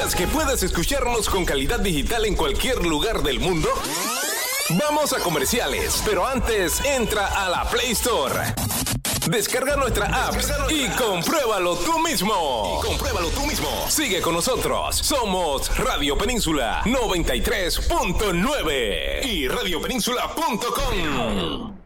¿Sabías que puedes escucharnos con calidad digital en cualquier lugar del mundo? Vamos a comerciales, pero antes entra a la Play Store. Descarga nuestra app y compruébalo tú mismo. Sigue con nosotros. Somos Radio Península 93.9 y radiopenínsula.com.